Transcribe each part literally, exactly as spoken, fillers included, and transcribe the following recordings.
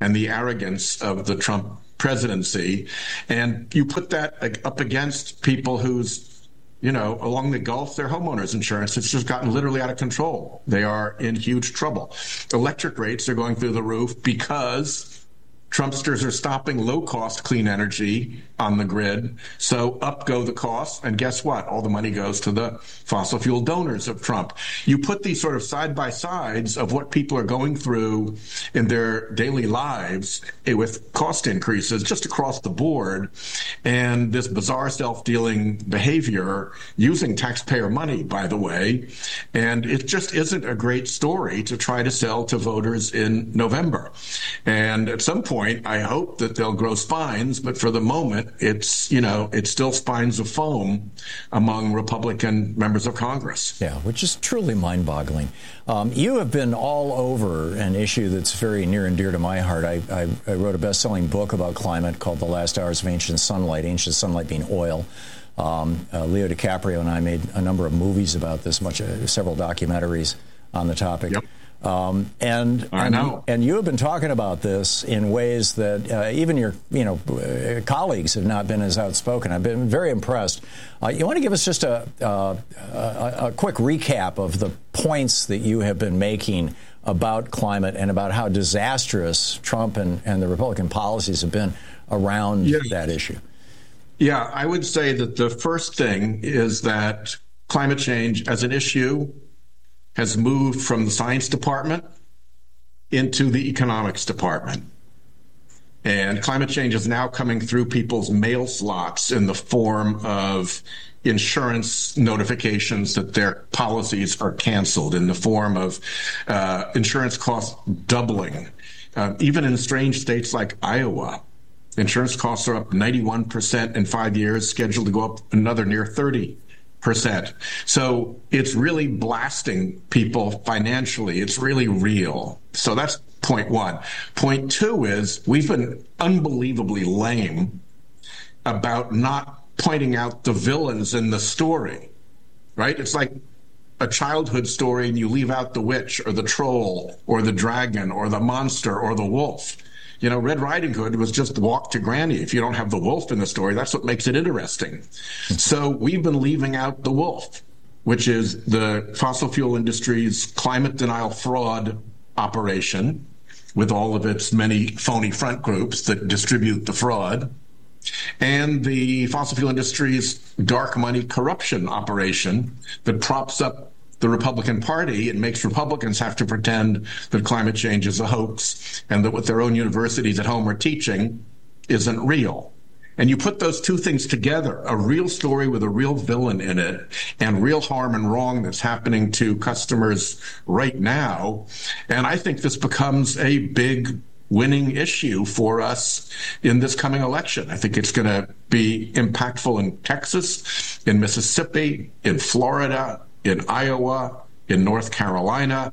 and the arrogance of the Trump presidency. And you put that up against people whose, you know, along the Gulf, their homeowners insurance, it's just gotten literally out of control. They are in huge trouble. Electric rates are going through the roof because Trumpsters are stopping low-cost clean energy on the grid. So up go the costs. And guess what? All the money goes to the fossil fuel donors of Trump. You put these sort of side-by-sides of what people are going through in their daily lives with cost increases just across the board, and this bizarre self-dealing behavior using taxpayer money, by the way. And it just isn't a great story to try to sell to voters in November. And at some point, I hope that they'll grow spines, but for the moment, it's, you know, it's still spines of foam among Republican members of Congress. Yeah, which is truly mind-boggling. Um, you have been all over an issue that's very near and dear to my heart. I, I, I wrote a best-selling book about climate called The Last Hours of Ancient Sunlight, ancient sunlight being oil. Um, uh, Leo DiCaprio and I made a number of movies about this, much uh, several documentaries on the topic. Yep. Um, and I know. and you have been talking about this in ways that uh, even your you know uh, colleagues have not been as outspoken. I've been very impressed. Uh, you want to give us just a, uh, a a quick recap of the points that you have been making about climate and about how disastrous Trump and, and the Republican policies have been around yeah. that issue? Yeah, I would say that the first thing is that climate change as an issue has moved from the science department into the economics department. And climate change is now coming through people's mail slots in the form of insurance notifications that their policies are canceled, in the form of uh, insurance costs doubling. Uh, even in strange states like Iowa, insurance costs are up ninety-one percent in five years, scheduled to go up another near thirty percent. So it's really blasting people financially. It's really real. So that's point one. Point two is we've been unbelievably lame about not pointing out the villains in the story, right? It's like a childhood story and you leave out the witch or the troll or the dragon or the monster or the wolf. You know, Red Riding Hood was just walk to granny. If you don't have the wolf in the story, that's what makes it interesting. So we've been leaving out the wolf, which is the fossil fuel industry's climate denial fraud operation with all of its many phony front groups that distribute the fraud, and the fossil fuel industry's dark money corruption operation that props up the Republican Party and makes Republicans have to pretend that climate change is a hoax and that what their own universities at home are teaching isn't real. And you put those two things together, a real story with a real villain in it and real harm and wrong that's happening to customers right now. And I think this becomes a big winning issue for us in this coming election. I think it's going to be impactful in Texas, in Mississippi, in Florida, in Iowa, in North Carolina.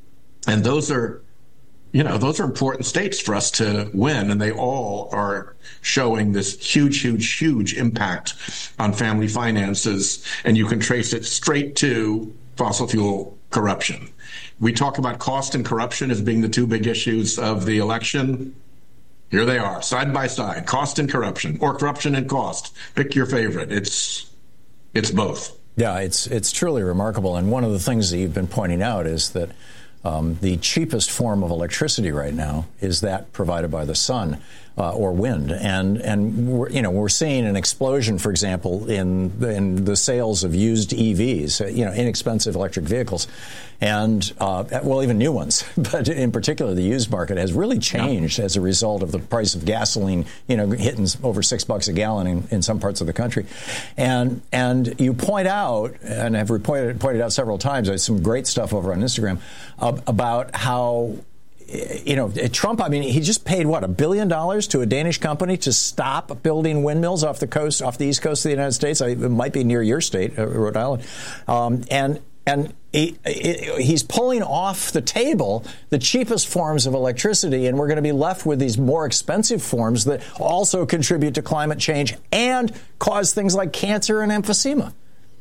And those are, you know, those are important states for us to win. And they all are showing this huge, huge, huge impact on family finances. And you can trace it straight to fossil fuel corruption. We talk about cost and corruption as being the two big issues of the election. Here they are, side by side, cost and corruption, or corruption and cost. Pick your favorite. It's it's both. Yeah, it's it's truly remarkable. And one of the things that you've been pointing out is that um, the cheapest form of electricity right now is that provided by the sun uh, or wind. And and we're, you know we're seeing an explosion, for example, in in the sales of used E Vs, you know, inexpensive electric vehicles, and uh, well, even new ones. But in particular, the used market has really changed yeah. as a result of the price of gasoline, you know, hitting over six bucks a gallon in, in some parts of the country. And and you point out, and I've pointed pointed out several times, there's some great stuff over on Instagram uh, about how, you know, Trump, I mean, he just paid, what, a billion dollars to a Danish company to stop building windmills off the coast, off the east coast of the United States. It might be near your state, Rhode Island. Um, and and he, he's pulling off the table the cheapest forms of electricity, and we're going to be left with these more expensive forms that also contribute to climate change and cause things like cancer and emphysema.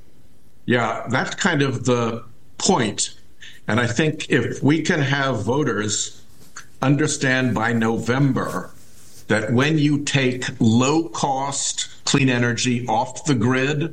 Yeah, that's kind of the point. And I think if we can have voters understand by November that when you take low-cost clean energy off the grid,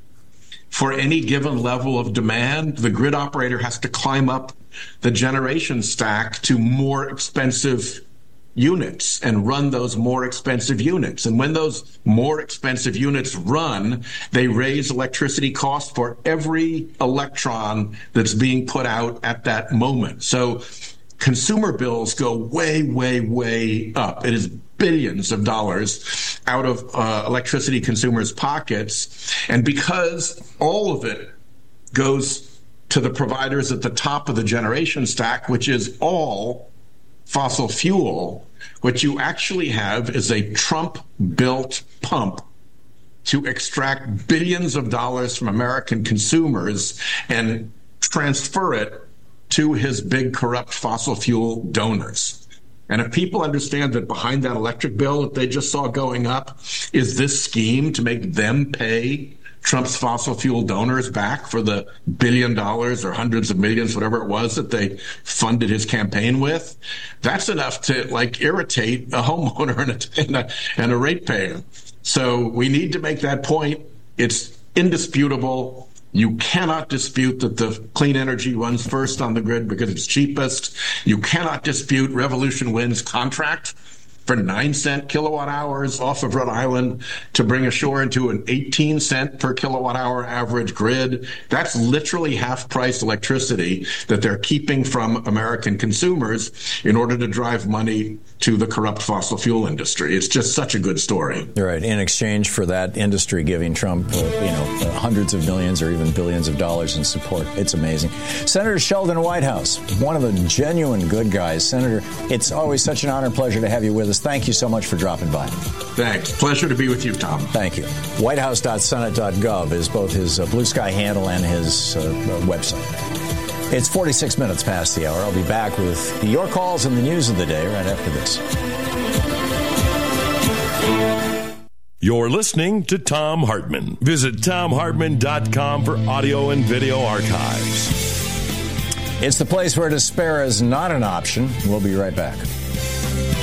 for any given level of demand, the grid operator has to climb up the generation stack to more expensive units and run those more expensive units. And when those more expensive units run, they raise electricity costs for every electron that's being put out at that moment. So consumer bills go way, way, way up. It is billions of dollars out of uh, electricity consumers' pockets. And because all of it goes to the providers at the top of the generation stack, which is all fossil fuel, what you actually have is a Trump-built pump to extract billions of dollars from American consumers and transfer it to his big corrupt fossil fuel donors. And if people understand that behind that electric bill that they just saw going up is this scheme to make them pay Trump's fossil fuel donors back for the billion dollars or hundreds of millions, whatever it was that they funded his campaign with, that's enough to like irritate a homeowner and a, and a, and a ratepayer. So we need to make that point. It's indisputable. You cannot dispute that the clean energy runs first on the grid because it's cheapest. You cannot dispute Revolution Wind's contract for nine cent kilowatt hours off of Rhode Island to bring ashore into an eighteen cent per kilowatt hour average grid. That's literally half price electricity that they're keeping from American consumers in order to drive money to the corrupt fossil fuel industry. It's just such a good story. You're right. In exchange for that industry giving Trump, uh, you know, uh, hundreds of millions or even billions of dollars in support. It's amazing. Senator Sheldon Whitehouse, one of the genuine good guys. Senator, it's always such an honor and pleasure to have you with us. Thank you so much for dropping by. Thanks. Pleasure to be with you, Tom. Thank you. whitehouse dot senate dot gov is both his uh, Blue Sky handle and his uh, uh, website. It's forty-six minutes past the hour. I'll be back with your calls and the news of the day right after this. You're listening to Thom Hartmann. Visit Thom Hartmann dot com for audio and video archives. It's the place where despair is not an option. We'll be right back.